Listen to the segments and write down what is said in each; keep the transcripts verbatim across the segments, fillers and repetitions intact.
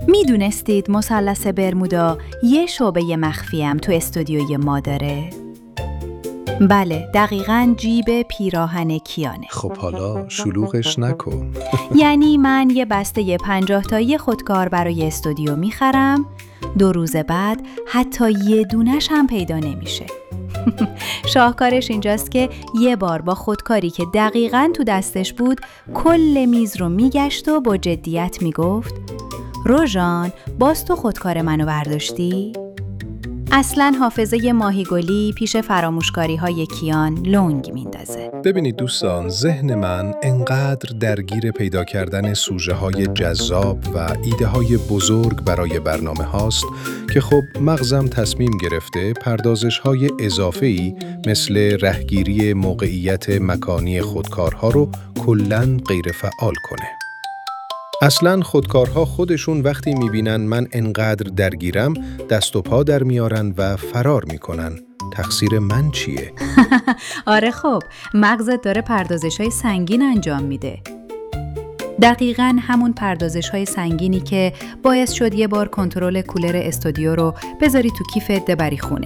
میدونستید مثلث برمودا یه شعبه مخفی هم تو استودیوی ما داره؟ بله، دقیقاً جیب پیراهن کیانه. خب حالا شلوغش نکن. یعنی من یه بسته پنجاه تایی خودکار برای استودیو میخرم، دو روز بعد حتی یه دونش هم پیدا نمیشه. شاهکارش اینجاست که یه بار با خودکاری که دقیقاً تو دستش بود کل میز رو میگشت و با جدیت میگفت روژان، باز تو خودکار منو برداشتی؟ اصلاً حافظه ماهیگلی پیش فراموشکاری های کیان لنگ میندازه. ببینید دوستان، ذهن من انقدر درگیر پیدا کردن سوژه های جذاب و ایده های بزرگ برای برنامه هاست که خب مغزم تصمیم گرفته پردازش های اضافه‌ای مثل رهگیری موقعیت مکانی خودکارها رو کلاً غیر فعال کنه. اصلاً خودکارها خودشون وقتی میبینن من انقدر درگیرم دست و پا در میارن و فرار میکنن. تقصیر من چیه؟ آره خب، مغزت داره پردازش‌های سنگین انجام میده. دقیقاً همون پردازش‌های سنگینی که باعث شد یه بار کنترل کولر استودیو رو بذاری تو کیفت ببری خونه.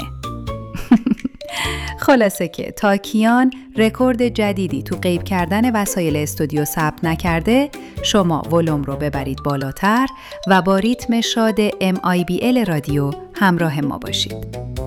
خلاصه که تا کیان رکورد جدیدی تو غیب کردن وسایل استودیو ثبت نکرده، شما ولوم رو ببرید بالاتر و با ریتم شاد ام آی بی ال رادیو همراه ما باشید.